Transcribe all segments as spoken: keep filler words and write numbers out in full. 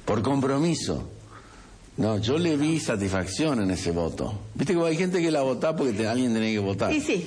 por compromiso. No, yo le vi satisfacción en ese voto. Viste que hay gente que la vota porque te, alguien tiene que votar. Sí, sí.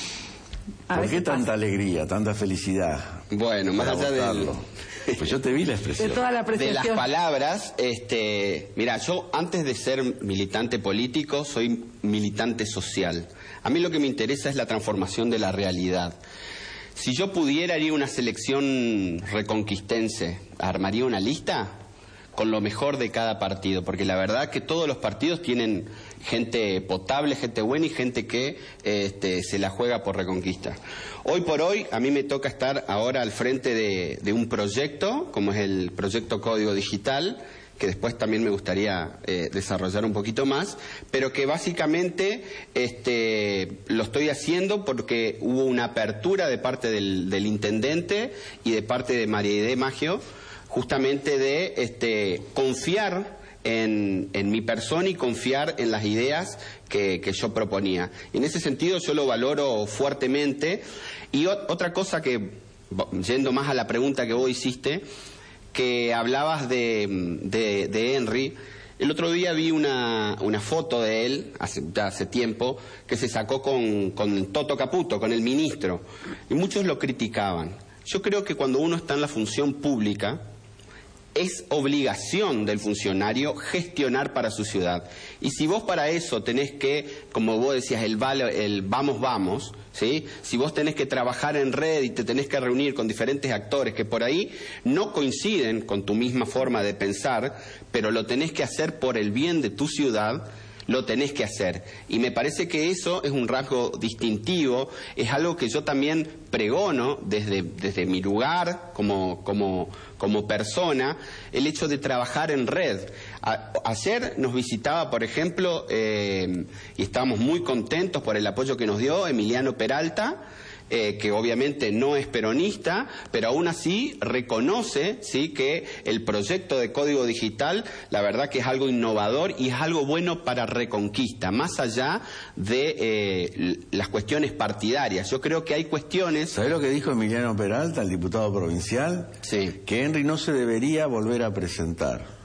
A ¿Por ver qué qué tanta pasa. alegría, tanta felicidad? Bueno, más para allá votarlo? del... Pues yo te vi la expresión. De toda la de las apreciación. palabras, este, mira, yo antes de ser militante político soy militante social. A mí lo que me interesa es la transformación de la realidad. Si yo pudiera haría una selección reconquistense, armaría una lista con lo mejor de cada partido, porque la verdad que todos los partidos tienen gente potable, gente buena y gente que este, se la juega por Reconquista. Hoy por hoy a mí me toca estar ahora al frente de, de un proyecto, como es el proyecto Código Digital, que después también me gustaría eh, desarrollar un poquito más, pero que básicamente este, lo estoy haciendo porque hubo una apertura de parte del, del intendente y de parte de María Aide Maggio, justamente de este, confiar en, en mi persona y confiar en las ideas que, que yo proponía. Y en ese sentido yo lo valoro fuertemente. Y o, otra cosa que, yendo más a la pregunta que vos hiciste, que hablabas de, de, de Henry, el otro día vi una, una foto de él, hace, ya hace tiempo, que se sacó con, con Toto Caputo, con el ministro, y muchos lo criticaban. Yo creo que cuando uno está en la función pública, es obligación del funcionario gestionar para su ciudad. Y si vos para eso tenés que, como vos decías, el, el vamos, vamos, ¿sí? Si vos tenés que trabajar en red y te tenés que reunir con diferentes actores que por ahí no coinciden con tu misma forma de pensar, pero lo tenés que hacer por el bien de tu ciudad, lo tenés que hacer. Y me parece que eso es un rasgo distintivo, es algo que yo también pregono desde, desde mi lugar como, como, como persona, el hecho de trabajar en red. A, ayer nos visitaba, por ejemplo, eh, y estábamos muy contentos por el apoyo que nos dio Emiliano Peralta, Eh, que obviamente no es peronista, pero aún así reconoce, ¿sí?, que el proyecto de Código Digital, la verdad que es algo innovador y es algo bueno para Reconquista, más allá de eh, las cuestiones partidarias. Yo creo que hay cuestiones... ¿Sabés lo que dijo Emiliano Peralta, el diputado provincial? Sí. Que Henry no se debería volver a presentar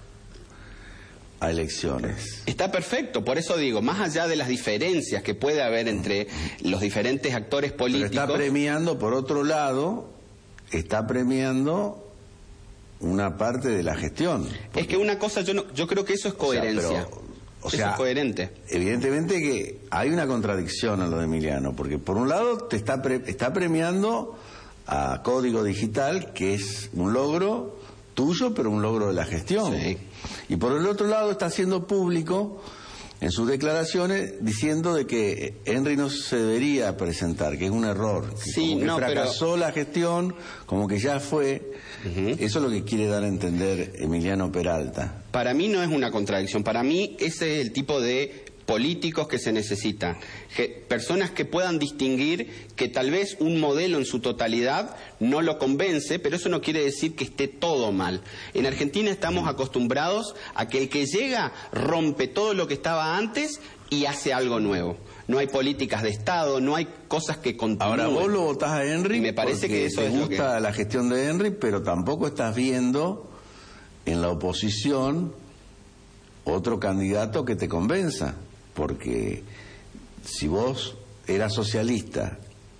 a elecciones. Está perfecto, por eso digo, más allá de las diferencias que puede haber entre los diferentes actores políticos... Pero está premiando, por otro lado, está premiando una parte de la gestión. Porque... Es que una cosa, yo no, yo creo que eso es coherencia. O sea, pero, o eso sea, es coherente. Evidentemente que hay una contradicción en lo de Emiliano, porque por un lado te está, pre, está premiando a Código Digital, que es un logro tuyo, pero un logro de la gestión. Sí. Y por el otro lado está haciendo público en sus declaraciones diciendo de que Henry no se debería presentar, que es un error, que sí, como que no, fracasó pero... la gestión, como que ya fue. Uh-huh. Eso es lo que quiere dar a entender Emiliano Peralta. Para mí no es una contradicción, para mí ese es el tipo de políticos que se necesita, que, personas que puedan distinguir que tal vez un modelo en su totalidad no lo convence, pero eso no quiere decir que esté todo mal. En Argentina estamos acostumbrados a que el que llega rompe todo lo que estaba antes y hace algo nuevo. No hay políticas de Estado, no hay cosas que continúen. Ahora vos lo votás a Henry, y me parece que eso te es gusta lo que... la gestión de Henry, pero tampoco estás viendo en la oposición otro candidato que te convenza. Porque si vos eras socialista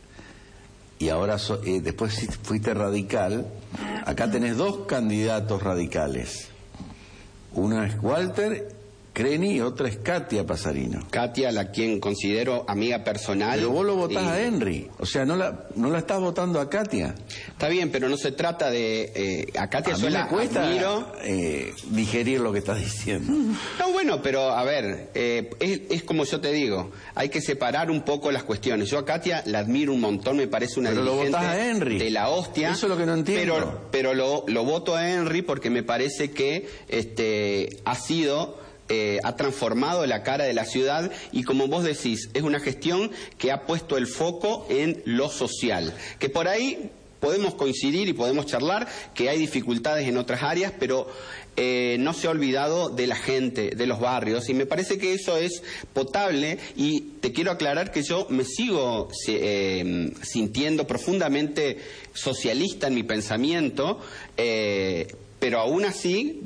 y ahora so, eh, después fuiste radical, acá tenés dos candidatos radicales. Uno es Walter Creni y otra es Katia Pasarino. Katia, la quien considero amiga personal. Pero vos lo votás y... a Henry, o sea, no la, no la estás votando a Katia. Está bien, pero no se trata de... Eh, a Katia a yo mí la me cuesta admiro. Eh, digerir lo que estás diciendo. No, bueno, pero a ver, eh, es, es como yo te digo, hay que separar un poco las cuestiones. Yo a Katia la admiro un montón, me parece una pero dirigente lo votás a Henry. De la hostia. Eso es lo que no entiendo. Pero, pero lo, lo voto a Henry porque me parece que este ha sido... Eh, ha transformado la cara de la ciudad y como vos decís, es una gestión que ha puesto el foco en lo social, que por ahí podemos coincidir y podemos charlar que hay dificultades en otras áreas, pero eh, no se ha olvidado de la gente, de los barrios, y me parece que eso es potable. Y te quiero aclarar que yo me sigo eh, sintiendo profundamente socialista en mi pensamiento, eh, pero aún así